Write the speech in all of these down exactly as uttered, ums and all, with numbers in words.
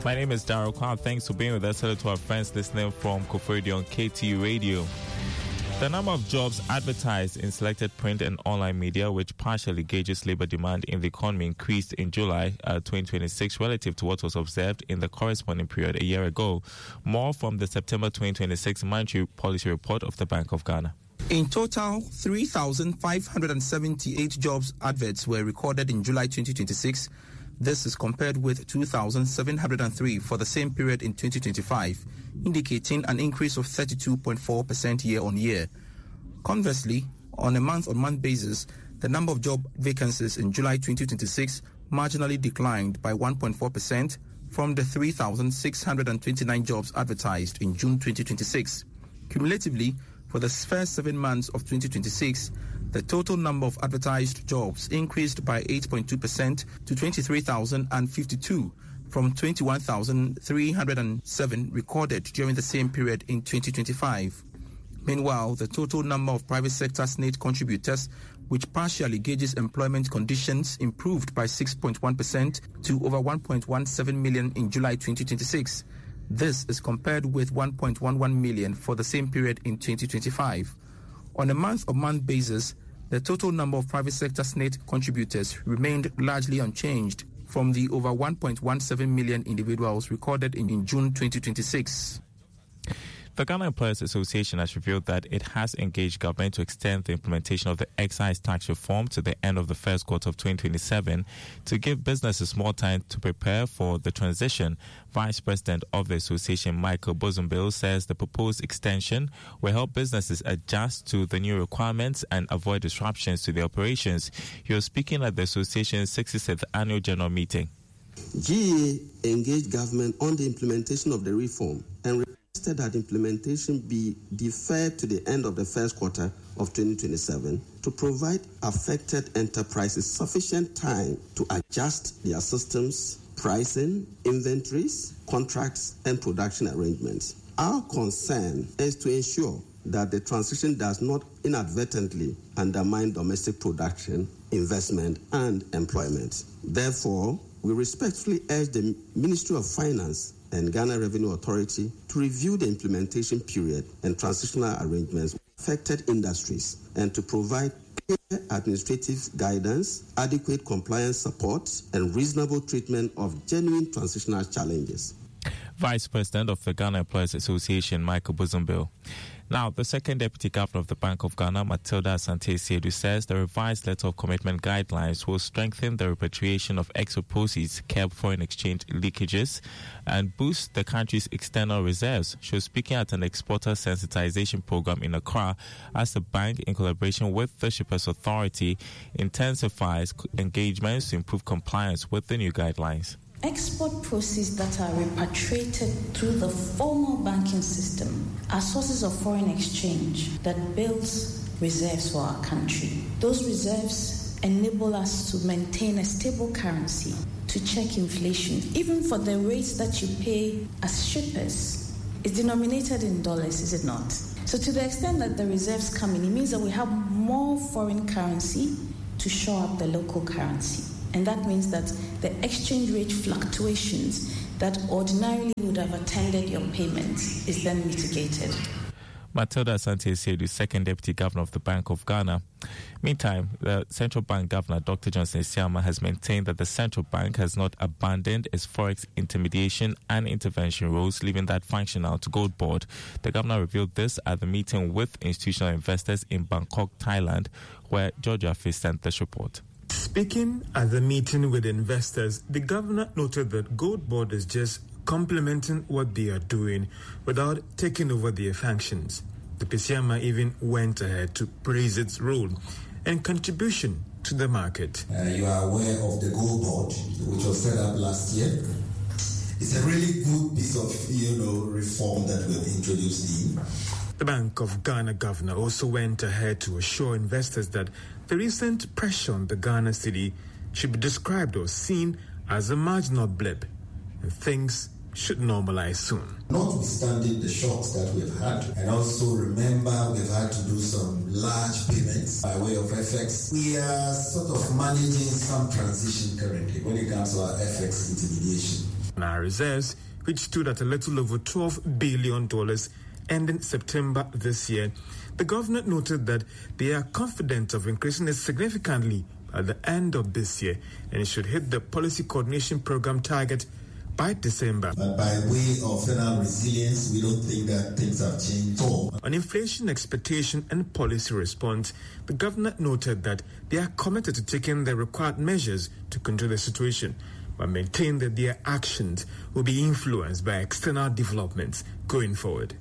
My name is Daryl Kwan. Thanks for being with us. Hello to our friends listening from Koforidua on K T U Radio. The number of jobs advertised in selected print and online media, which partially gauges labor demand in the economy, increased in July uh, twenty twenty-six relative to what was observed in the corresponding period a year ago. More from the September twenty twenty-six Monetary Policy Report of the Bank of Ghana. In total, three thousand five hundred seventy-eight jobs adverts were recorded in July twenty twenty-six. This is compared with two thousand seven hundred three for the same period in twenty twenty-five, indicating an increase of thirty-two point four percent year-on-year. Conversely, on a month-on-month basis, the number of job vacancies in July twenty twenty-six marginally declined by one point four percent from the three thousand six hundred twenty-nine jobs advertised in June twenty twenty-six. Cumulatively, for the first seven months of twenty twenty-six, the total number of advertised jobs increased by eight point two percent to twenty-three thousand fifty-two from twenty-one thousand three hundred seven recorded during the same period in twenty twenty-five. Meanwhile, the total number of private sector S N I T contributors, which partially gauges employment conditions, improved by six point one percent to over one point one seven million in July twenty twenty-six. This is compared with one point one one million for the same period in twenty twenty-five. On a month-on-month basis, the total number of private sector S N I T contributors remained largely unchanged from the over one point one seven million individuals recorded in, in June twenty twenty-six. The Ghana Employers Association has revealed that it has engaged government to extend the implementation of the excise tax reform to the end of the first quarter of twenty twenty-seven to give businesses more time to prepare for the transition. Vice President of the association, Michael Bozumbil, says the proposed extension will help businesses adjust to the new requirements and avoid disruptions to their operations. He was speaking at the association's sixty-sixth annual general meeting. G E A engaged government on the implementation of the reform and requested that implementation be deferred to the end of the first quarter of twenty twenty-seven to provide affected enterprises sufficient time to adjust their systems, pricing, inventories, contracts, and production arrangements. Our concern is to ensure that the transition does not inadvertently undermine domestic production, investment, and employment. Therefore, we respectfully urge the Ministry of Finance and Ghana Revenue Authority to review the implementation period and transitional arrangements with affected industries and to provide clear administrative guidance, adequate compliance support, and reasonable treatment of genuine transitional challenges. Vice President of the Ghana Employers Association, Michael Bozumbil. Now, the second Deputy Governor of the Bank of Ghana, Matilda Asante-Siedu, says the revised letter of commitment guidelines will strengthen the repatriation of export proceeds, curb foreign exchange leakages, and boost the country's external reserves. She was speaking at an exporter sensitization program in Accra as the bank, in collaboration with the Shippers Authority, intensifies engagements to improve compliance with the new guidelines. Export proceeds that are repatriated through the formal banking system are sources of foreign exchange that builds reserves for our country. Those reserves enable us to maintain a stable currency, to check inflation. Even for the rates that you pay as shippers, it's denominated in dollars, is it not? So to the extent that the reserves come in, it means that we have more foreign currency to shore up the local currency. And that means that the exchange rate fluctuations that ordinarily would have attended your payments is then mitigated. Matilda Asante-Siedu, second Deputy Governor of the Bank of Ghana. Meantime, the Central Bank Governor, Doctor Johnson Isiama, has maintained that the Central Bank has not abandoned its forex intermediation and intervention roles, leaving that functional to Gold Board. The Governor revealed this at the meeting with institutional investors in Bangkok, Thailand, where Georgia Face sent this report. Speaking at the meeting with investors, the governor noted that Gold Board is just complementing what they are doing without taking over their functions. The P C M A even went ahead to praise its role and contribution to the market. Uh, you are aware of the Gold Board, which was set up last year. It's a really good piece of, you know, reform that we've introduced in. The Bank of Ghana governor also went ahead to assure investors that the recent pressure on the Ghana cedi should be described or seen as a marginal blip, and things should normalize soon. Notwithstanding the shocks that we've had, and also remember we've had to do some large payments by way of F X, we are sort of managing some transition currently when it comes to our F X intermediation. Now reserves, which stood at a little over twelve billion dollars ending September this year. The governor noted that they are confident of increasing it significantly at the end of this year, and it should hit the policy coordination program target by December. But by way of federal resilience, we don't think that things have changed at all. On inflation expectation and policy response, the governor noted that they are committed to taking the required measures to control the situation, but maintain that their actions will be influenced by external developments going forward.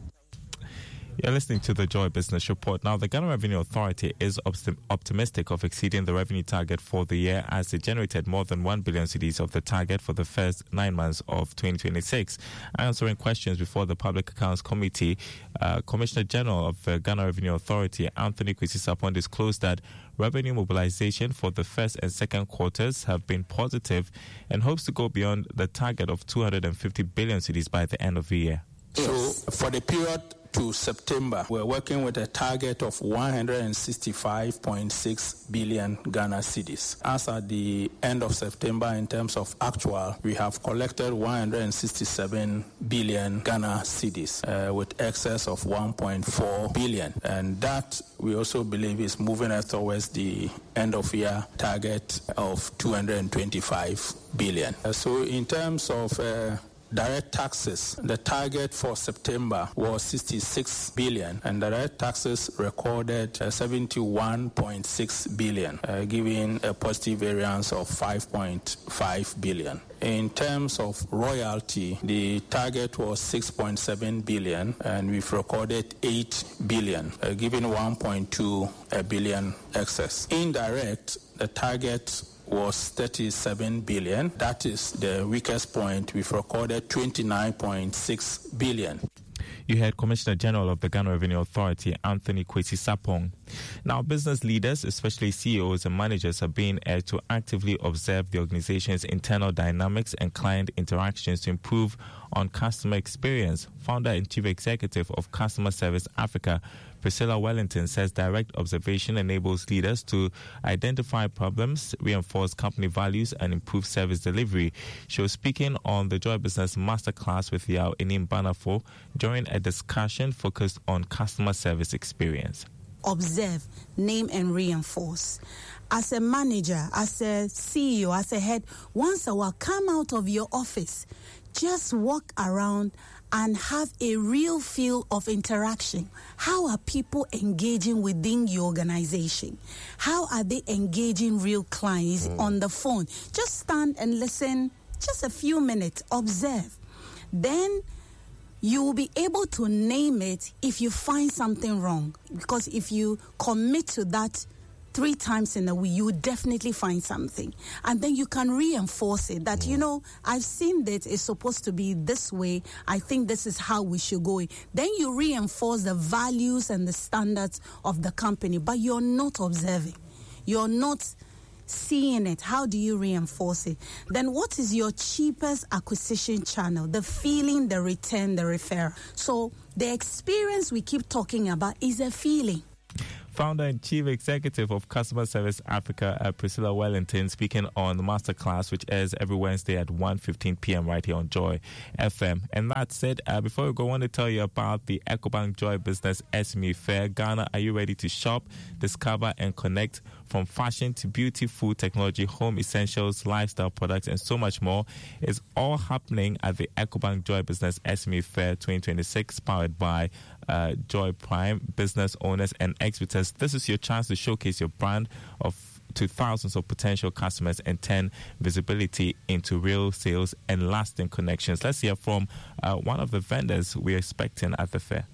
You're listening to the Joy Business Report. Now, the Ghana Revenue Authority is optim- optimistic of exceeding the revenue target for the year, as it generated more than one billion cedis of the target for the first nine months of twenty twenty-six. Answering questions before the Public Accounts Committee, uh, Commissioner General of the Ghana Revenue Authority, Anthony Kwesi Sarpong, disclosed that revenue mobilization for the first and second quarters have been positive and hopes to go beyond the target of two hundred fifty billion cedis by the end of the year. So, for the period to September, we're working with a target of one hundred sixty-five point six billion Ghana cedis. As at the end of September, in terms of actual, we have collected one hundred sixty-seven billion Ghana cedis uh, with excess of one point four billion. And that we also believe is moving us towards the end of year target of two hundred twenty-five billion. Uh, so in terms of uh, direct taxes, the target for September was sixty-six billion, and direct taxes recorded uh, seventy-one point six billion, uh, giving a positive variance of five point five billion. In terms of royalty, the target was six point seven billion, and we've recorded eight billion, uh, giving one point two billion excess. Indirect, the target was thirty-seven billion. That is the weakest point. We've recorded twenty-nine point six billion. You heard Commissioner General of the Ghana Revenue Authority, Anthony Kwesi Sarpong. Now, business leaders, especially C E Os and managers, are being urged to actively observe the organization's internal dynamics and client interactions to improve on customer experience. Founder and Chief Executive of Customer Service Africa, Priscilla Wellington, says direct observation enables leaders to identify problems, reinforce company values, and improve service delivery. She was speaking on the Joy Business Masterclass with Yao Enim Banafo during a discussion focused on customer service experience. Observe, name, and reinforce. As a manager, as a C E O, as a head, once a while, come out of your office, just walk around and have a real feel of interaction. How are people engaging within your organization? How are they engaging real clients mm. on the phone? Just stand and listen, just a few minutes, observe. Then you will be able to name it if you find something wrong. Because if you commit to that three times in a week, you would definitely find something. And then you can reinforce it that, you know, I've seen that it's supposed to be this way. I think this is how we should go. Then you reinforce the values and the standards of the company, but you're not observing. You're not seeing it. How do you reinforce it? Then what is your cheapest acquisition channel? The feeling, the return, the referral. So the experience we keep talking about is a feeling. Founder and Chief Executive of Customer Service Africa, uh, Priscilla Wellington, speaking on the Masterclass, which airs every Wednesday at one fifteen p.m. right here on Joy F M. And that's it. Uh, before we go, I want to tell you about the EcoBank Joy Business S M E Fair. Ghana, are you ready to shop, discover, and connect? From fashion to beauty, food, technology, home essentials, lifestyle products, and so much more is all happening at the EcoBank Joy Business S M E Fair twenty twenty-six, powered by uh, Joy Prime, business owners and experts. This is your chance to showcase your brand of to thousands of potential customers and turn visibility into real sales and lasting connections. Let's hear from uh, one of the vendors we're expecting at the fair.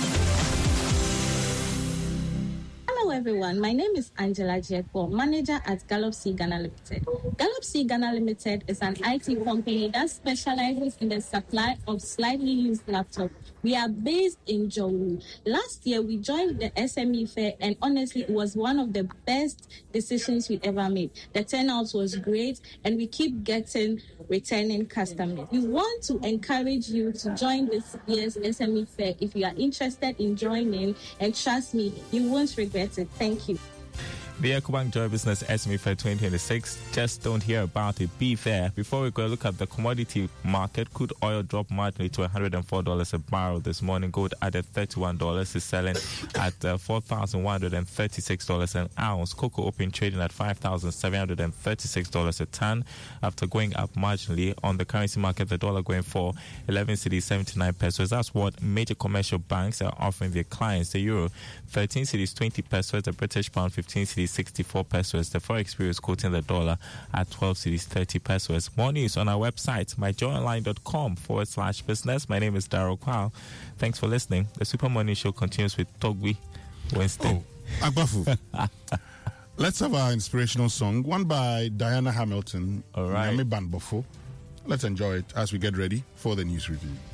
Hello everyone, my name is Angela Jekbo, manager at Gallop C Ghana Limited. Gallop C Ghana Limited is an I T company that specializes in the supply of slightly used laptops. We are based in Jolu. Last year, we joined the S M E Fair, and honestly, it was one of the best decisions we ever made. The turnout was great, and we keep getting returning customers. We want to encourage you to join this year's S M E Fair if you are interested in joining, and trust me, you won't regret it. Thank you. The EcoBank Joy Business Estimate for twenty twenty-six. Just don't hear about it. Be fair. Before we go look at the commodity market, crude oil dropped marginally to one hundred four dollars a barrel this morning. Gold added thirty-one dollars, is selling at uh, four thousand one hundred thirty-six dollars an ounce. Cocoa open trading at five thousand seven hundred thirty-six dollars a ton after going up marginally. On the currency market, the dollar going for eleven cedis seventy-nine pesos. That's what major commercial banks are offering their clients. The euro, thirteen cedis twenty pesos. The British pound, fifteen cedis sixty-four pesos. The Forex Bureau is quoting the dollar at twelve cedis thirty pesos. More news on our website, myjoyonline.com forward slash business. My name is Daryl Kwao. Thanks for listening. The Super Morning Show continues with Togwi Wednesday. Oh, Agbafu. Let's have our inspirational song, one by Diana Hamilton. All right. Nyame Banbofo. Let's enjoy it as we get ready for the news review.